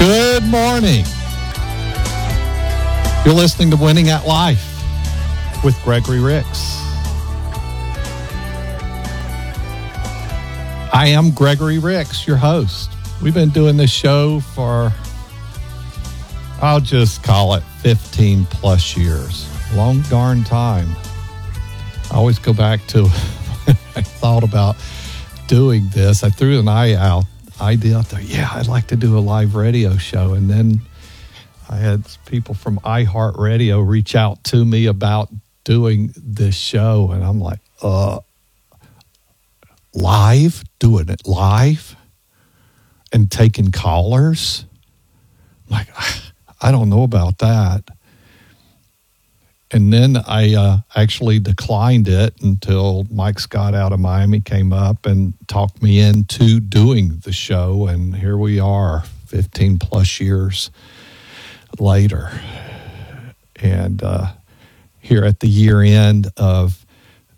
Good morning. You're listening to Winning at Life with Gregory Ricks. I am Gregory Ricks, your host. We've been doing this show for, I'll just call it 15 plus years. Long darn time. I always go back to when I thought about doing this. I threw an idea out there. Yeah, I'd like to do a live radio show. And then I had people from iHeartRadio reach out to me about doing this show. And I'm like, live? Doing it live? And taking callers? I'm like, I don't know about that. And then I actually declined it until Mike Scott out of Miami came up and talked me into doing the show. And here we are 15 plus years later. And here at the year end of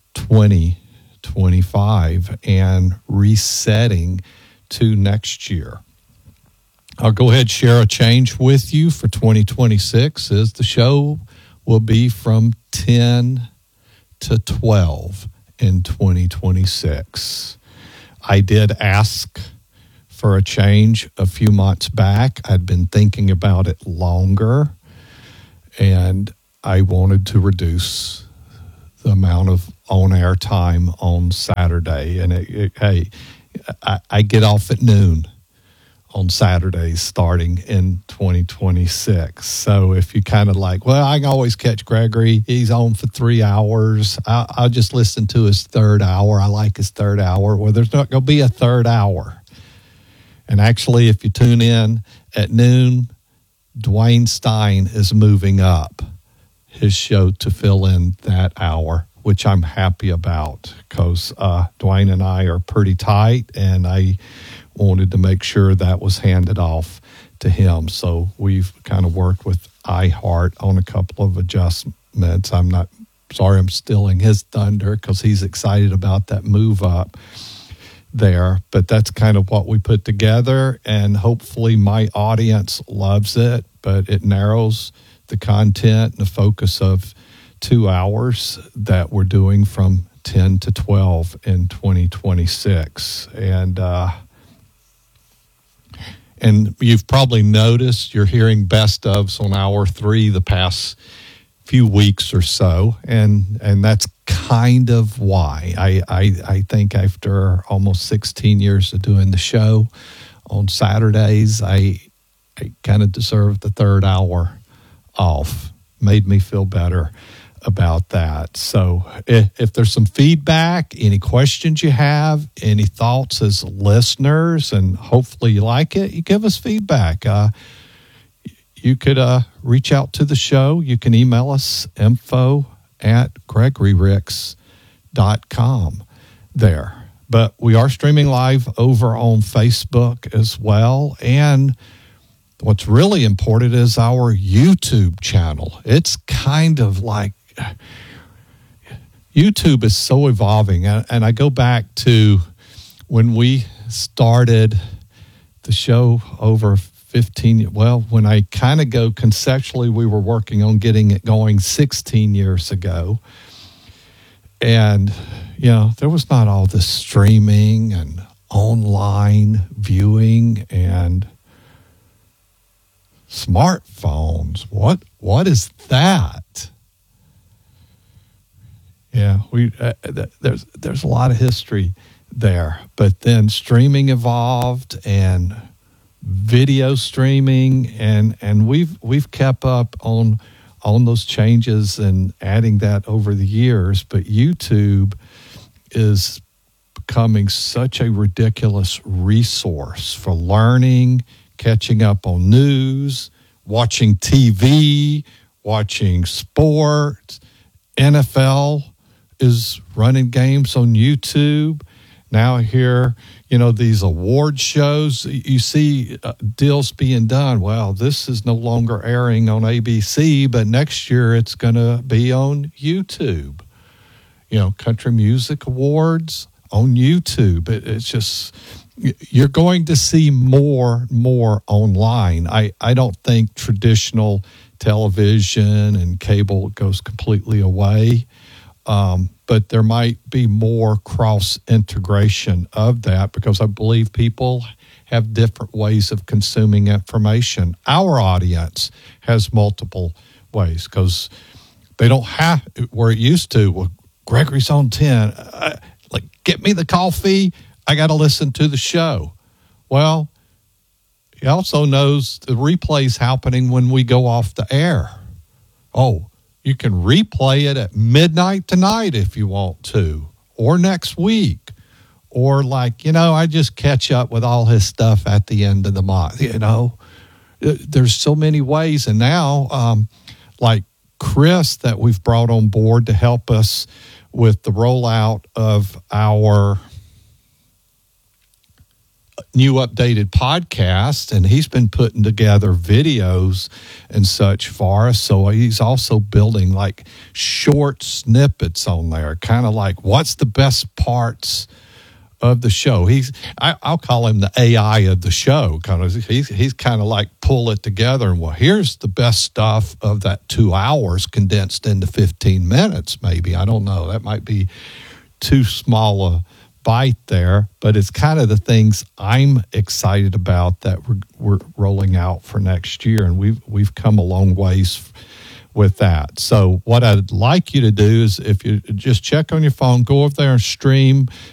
2025 and resetting to next year. I'll go ahead and share a change with you for 2026 is the show will be from 10 to 12 in 2026. I did ask for a change a few months back. I'd been thinking about it longer, and I wanted to reduce the amount of on-air time on Saturday. And I get off at noon on Saturdays starting in 2026. So if you kind of like, well, I can always catch Gregory. He's on for 3 hours. I'll just listen to his third hour. I like his third hour. Well, there's not going to be a third hour. And actually, if you tune in at noon, Dwayne Stein is moving up his show to fill in that hour, which I'm happy about because Dwayne and I are pretty tight, and I wanted to make sure that was handed off to him. So we've kind of worked with iHeart on a couple of adjustments. I'm not sorry I'm stealing his thunder because he's excited about that move up there. But that's kind of what we put together, and hopefully my audience loves it. But it narrows the content and the focus of 2 hours that we're doing from 10 to 12 in 2026. And you've probably noticed you're hearing best ofs on hour 3 the past few weeks or so. And that's kind of why. I think after almost 16 years of doing the show on Saturdays, I kind of deserve the third hour off. Made me feel better about that. So if there's some feedback, any questions you have, any thoughts as listeners, and hopefully you like it, you give us feedback. You could reach out to the show. You can email us info@gregoryricks.com there. But we are streaming live over on Facebook as well. And what's really important is our YouTube channel. It's kind of like YouTube is so evolving. And I go back to when we started the show over 15, well, when I kind of go conceptually, we were working on getting it going 16 years ago. And, you know, there was not all this streaming and online viewing and smartphones. What is that? Yeah, there's a lot of history there, but then streaming evolved and video streaming, and we've kept up on those changes and adding that over the years. But YouTube is becoming such a ridiculous resource for learning, catching up on news, watching TV, watching sports. NFL is running games on YouTube. Now here, you know, these award shows, you see deals being done. Well, this is no longer airing on ABC, but next year it's going to be on YouTube. You know, country music awards on YouTube. It's just you're going to see more online. I don't think traditional television and cable goes completely away, but there might be more cross integration of that because I believe people have different ways of consuming information. Our audience has multiple ways because they don't have where it used to. Well, Gregory's on 10. Like, get me the coffee. I got to listen to the show. Well, he also knows the replay's happening when we go off the air. Oh, you can replay it at midnight tonight if you want to, or next week. Or I just catch up with all his stuff at the end of the month. There's so many ways. And now, like Chris that we've brought on board to help us with the rollout of our new updated podcast, and he's been putting together videos and such for us. So he's also building like short snippets on there, kind of like what's the best parts of the show. I'll call him the AI of the show. He's kind of like pull it together and here's the best stuff of that 2 hours condensed into 15 minutes. Maybe, I don't know. That might be too small a bite there, but it's kind of the things I'm excited about that we're rolling out for next year, and we've come a long ways with that. So what I'd like you to do is if you just check on your phone, go over there and stream